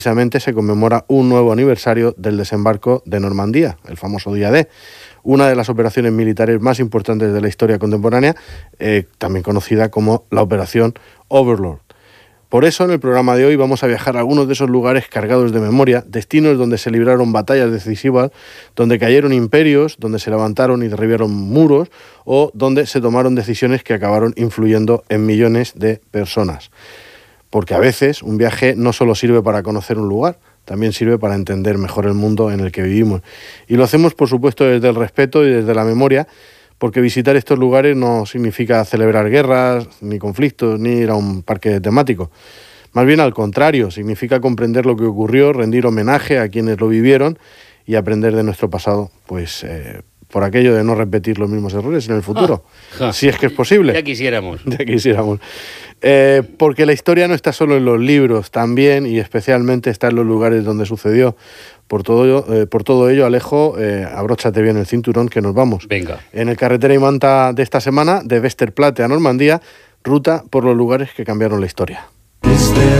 Precisamente se conmemora un nuevo aniversario del desembarco de Normandía, el famoso Día D, una de las operaciones militares más importantes de la historia contemporánea, también conocida como la Operación Overlord. Por eso, en el programa de hoy vamos a viajar a algunos de esos lugares cargados de memoria, destinos donde se libraron batallas decisivas, donde cayeron imperios, donde se levantaron y derribaron muros, o donde se tomaron decisiones que acabaron influyendo en millones de personas. Porque a veces un viaje no solo sirve para conocer un lugar, también sirve para entender mejor el mundo en el que vivimos. Y lo hacemos, por supuesto, desde el respeto y desde la memoria, porque visitar estos lugares no significa celebrar guerras, ni conflictos, ni ir a un parque temático. Más bien al contrario, significa comprender lo que ocurrió, rendir homenaje a quienes lo vivieron y aprender de nuestro pasado, pues por aquello de no repetir los mismos errores en el futuro, si es que es posible. Ya quisiéramos. Ya quisiéramos. Porque la historia no está solo en los libros, también y especialmente está en los lugares donde sucedió. Por todo ello, Alejo, abróchate bien el cinturón que nos vamos. Venga. En el Carretera y Manta de esta semana, de Westerplatte a Normandía, ruta por los lugares que cambiaron la historia.